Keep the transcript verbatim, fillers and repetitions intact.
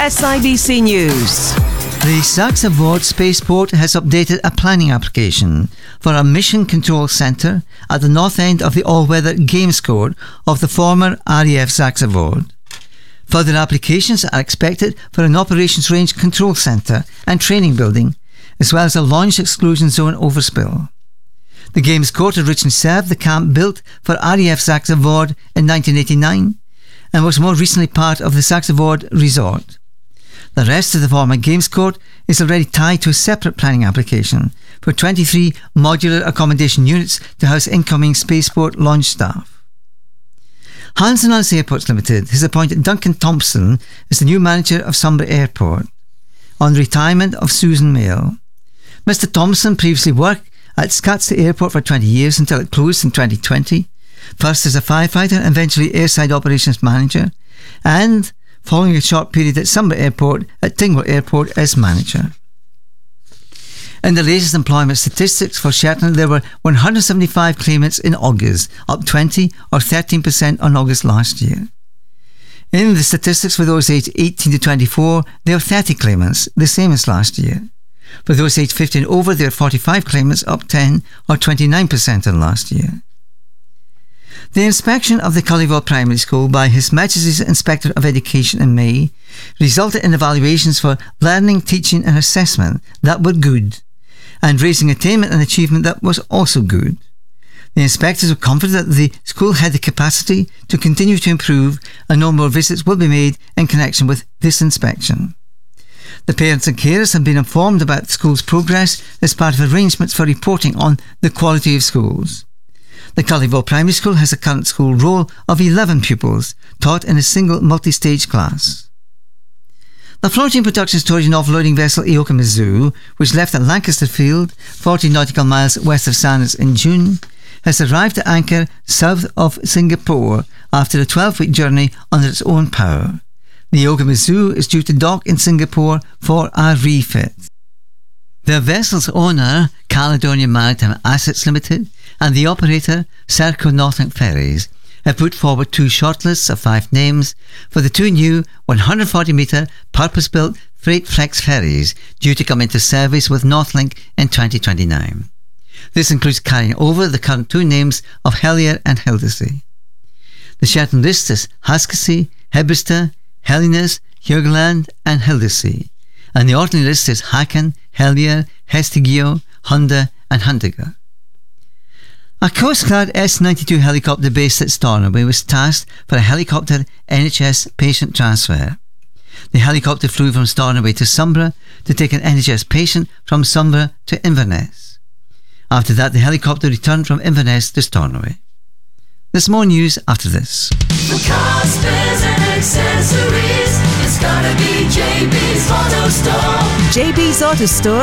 S I B C News. The SaxaVord Spaceport has updated a planning application for a mission control centre at the north end of the all-weather games court of the former R A F SaxaVord. Further applications are expected for an operations range control centre and training building, as well as a launch exclusion zone overspill. The games court originally served the camp built for R A F SaxaVord in nineteen eighty-nine and was more recently part of the SaxaVord Resort. The rest of the former games court is already tied to a separate planning application for twenty-three modular accommodation units to house incoming spaceport launch staff. Hansen Allis Airports Limited has appointed Duncan Thompson as the new manager of Sunbury Airport on the retirement of Susan Mail. Mister Thompson previously worked at Scotstoun Airport for twenty years until it closed in twenty twenty, first as a firefighter and eventually airside operations manager, and following a short period at Sunbury Airport at Tingwell Airport as manager. In the latest employment statistics for Shetland, there were one hundred seventy-five claimants in August, up twenty or thirteen percent on August last year. In the statistics for those aged eighteen to twenty-four, there were thirty claimants, the same as last year. For those aged fifty and over, there were forty-five claimants, up ten or twenty-nine percent on last year. The inspection of the Cullyville Primary School by His Majesty's Inspector of Education in May resulted in evaluations for learning, teaching and assessment that were good, and raising attainment and achievement that was also good. The inspectors were confident that the school had the capacity to continue to improve, and no more visits will be made in connection with this inspection. The parents and carers have been informed about the school's progress as part of arrangements for reporting on the quality of schools. The Cullyville Primary School has a current school roll of eleven pupils, taught in a single multi-stage class. The floating production, storage and offloading vessel Aoka Mizzou, which left at Lancaster Field, forty nautical miles west of Sandnes in June, has arrived at anchor south of Singapore after a twelve-week journey under its own power. The Aoka Mizzou is due to dock in Singapore for a refit. The vessel's owner, Caledonia Maritime Assets Limited, and the operator, Serco Northern Ferries, have put forward two shortlists of five names for the two new one hundred forty metre purpose-built freight flex ferries due to come into service with Northlink in twenty twenty-nine. This includes carrying over the current two names of Helier and Hildesay. The Shetland list is Haskesea, Hebster, Helinus, Hugland and Hildesay, and the Orkney list is Haken, Helier, Hestigio, Honda and Hundiger. A Coast Guard S ninety-two helicopter based at Stornoway was tasked for a helicopter N H S patient transfer. The helicopter flew from Stornoway to Sombra to take an N H S patient from Sombra to Inverness. After that, the helicopter returned from Inverness to Stornoway. There's more news after this. For cars, spares and accessories, it's gotta be J B's Auto Store. J B's Auto Store